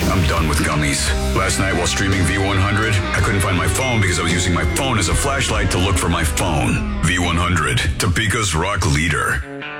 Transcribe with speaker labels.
Speaker 1: I'm done with gummies. Last night while streaming V100, I couldn't find my phone because I was using my phone as a flashlight to look for my phone. V100, Topeka's rock leader.